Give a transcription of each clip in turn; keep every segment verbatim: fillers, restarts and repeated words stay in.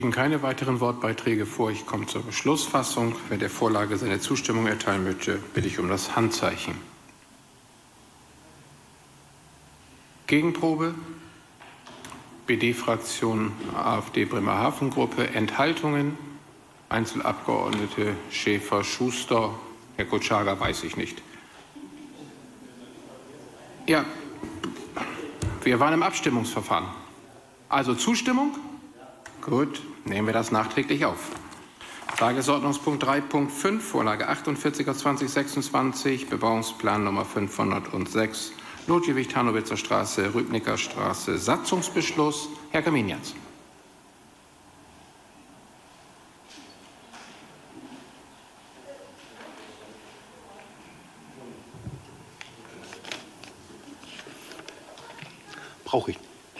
Keine weiteren Wortbeiträge vor. Ich komme zur Beschlussfassung. Wer der Vorlage seine Zustimmung erteilen möchte, bitte ich um das Handzeichen. Gegenprobe. B D-Fraktion, AfD Bremerhaven-Gruppe. Enthaltungen. Einzelabgeordnete Schäfer, Schuster. Herr Kutschaga weiß ich nicht. Ja, wir waren im Abstimmungsverfahren. Also Zustimmung? Gut, nehmen wir das nachträglich auf. Tagesordnungspunkt drei Punkt fünf, Vorlage achtundvierzig aus zweitausendsechsundzwanzig, Bebauungsplan Nummer fünfhundertsechs, Ludwig-Tarnowitzer Straße, Rübnicker Straße, Satzungsbeschluss. Herr Kaminiatz. Brauche ich.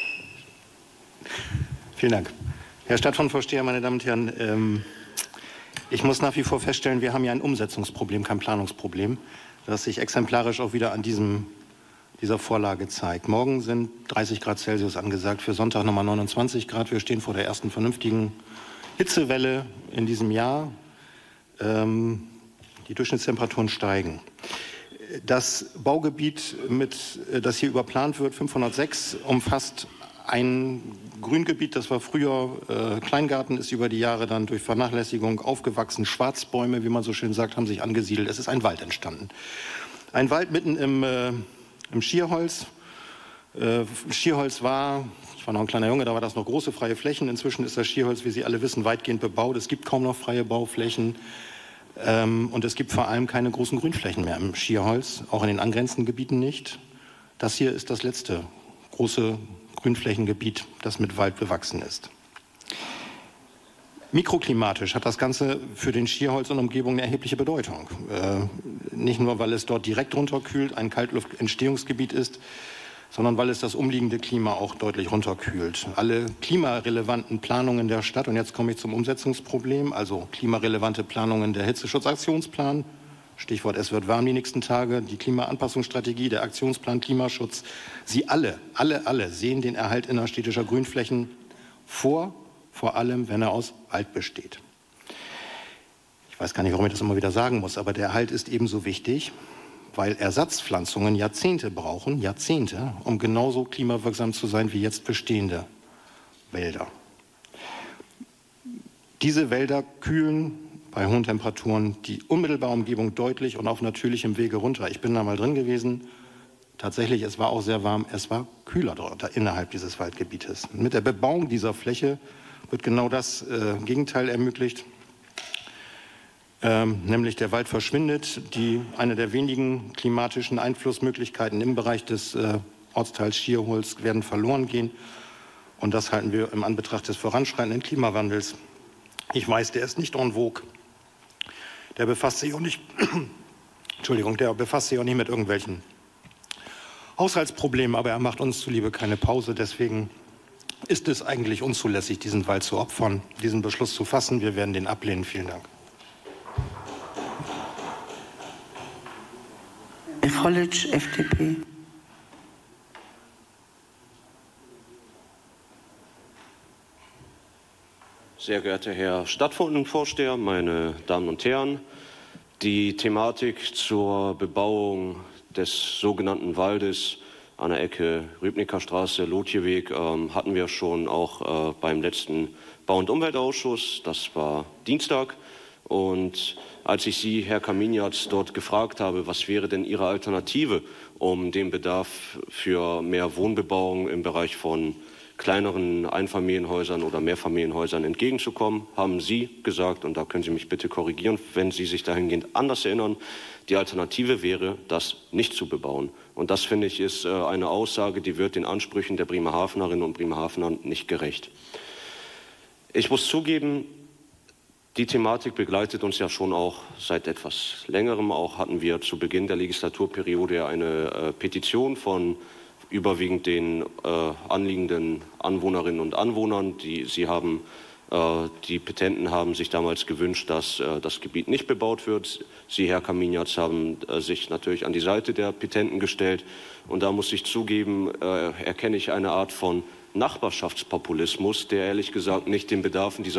Vielen Dank. Herr Stadtfondsvorsteher, meine Damen und Herren, ähm, ich muss nach wie vor feststellen, wir haben ja ein Umsetzungsproblem, kein Planungsproblem, das sich exemplarisch auch wieder an diesem, dieser Vorlage zeigt. Morgen sind dreißig Grad Celsius angesagt, für Sonntag nochmal neunundzwanzig Grad. Wir stehen vor der ersten vernünftigen Hitzewelle in diesem Jahr. Ähm, die Durchschnittstemperaturen steigen. Das Baugebiet, mit, das hier überplant wird, fünfhundertsechs, umfasst ein Grüngebiet, das war früher äh, Kleingarten, ist über die Jahre dann durch Vernachlässigung aufgewachsen. Schwarzbäume, wie man so schön sagt, haben sich angesiedelt. Es ist ein Wald entstanden. Ein Wald mitten im, äh, im Schierholz. Äh, Schierholz war, ich war noch ein kleiner Junge, da war das noch große freie Flächen. Inzwischen ist das Schierholz, wie Sie alle wissen, weitgehend bebaut. Es gibt kaum noch freie Bauflächen. Ähm, und es gibt vor allem keine großen Grünflächen mehr im Schierholz, auch in den angrenzenden Gebieten nicht. Das hier ist das letzte große Grünflächengebiet, das mit Wald bewachsen ist. Mikroklimatisch hat das Ganze für den Schierholz und Umgebung eine erhebliche Bedeutung. Äh, nicht nur, weil es dort direkt runterkühlt, ein Kaltluftentstehungsgebiet ist, sondern weil es das umliegende Klima auch deutlich runterkühlt. Alle klimarelevanten Planungen der Stadt, und jetzt komme ich zum Umsetzungsproblem, also klimarelevante Planungen der Hitzeschutzaktionsplan, Stichwort, es wird warm die nächsten Tage, die Klimaanpassungsstrategie, der Aktionsplan Klimaschutz. Sie alle, alle, alle sehen den Erhalt innerstädtischer Grünflächen vor, vor allem, wenn er aus Wald besteht. Ich weiß gar nicht, warum ich das immer wieder sagen muss, aber der Erhalt ist ebenso wichtig, weil Ersatzpflanzungen Jahrzehnte brauchen, Jahrzehnte, um genauso klimawirksam zu sein wie jetzt bestehende Wälder. Diese Wälder kühlen bei hohen Temperaturen die unmittelbare Umgebung deutlich und auf natürlichem Wege runter. Ich bin da mal drin gewesen. Tatsächlich, es war auch sehr warm, es war kühler dort innerhalb dieses Waldgebietes. Mit der Bebauung dieser Fläche wird genau das äh, Gegenteil ermöglicht. Ähm, nämlich der Wald verschwindet, die, eine der wenigen klimatischen Einflussmöglichkeiten im Bereich des äh, Ortsteils Schierholz werden verloren gehen. Und das halten wir im Anbetracht des voranschreitenden Klimawandels. Ich weiß, der ist nicht en vogue. Der befasst sich auch nicht, Entschuldigung, der befasst sich auch nicht mit irgendwelchen Haushaltsproblemen, aber er macht uns zuliebe keine Pause. Deswegen ist es eigentlich unzulässig, diesen Wald zu opfern, diesen Beschluss zu fassen. Wir werden den ablehnen. Vielen Dank. Fröhlich, F D P. Sehr geehrter Herr Stadtfondsvorsteher, meine Damen und Herren, die Thematik zur Bebauung des sogenannten Waldes an der Ecke Rübnicker Straße, Lotjeweg ähm, hatten wir schon auch äh, beim letzten Bau- und Umweltausschuss. Das war Dienstag. Und als ich Sie, Herr Kaminiatz, dort gefragt habe, was wäre denn Ihre Alternative, um dem Bedarf für mehr Wohnbebauung im Bereich von kleineren Einfamilienhäusern oder Mehrfamilienhäusern entgegenzukommen, haben Sie gesagt, und da können Sie mich bitte korrigieren, wenn Sie sich dahingehend anders erinnern, die Alternative wäre, das nicht zu bebauen. Und das, finde ich, ist eine Aussage, die wird den Ansprüchen der Bremerhavenerinnen und Bremerhavener nicht gerecht. Ich muss zugeben, die Thematik begleitet uns ja schon auch seit etwas längerem. Auch hatten wir zu Beginn der Legislaturperiode eine äh, Petition von überwiegend den äh, anliegenden Anwohnerinnen und Anwohnern. Die, sie haben, äh, die Petenten haben sich damals gewünscht, dass äh, das Gebiet nicht bebaut wird. Sie, Herr Kaminiatz, haben äh, sich natürlich an die Seite der Petenten gestellt. Und da muss ich zugeben, äh, erkenne ich eine Art von Nachbarschaftspopulismus, der ehrlich gesagt nicht den Bedarfen dieser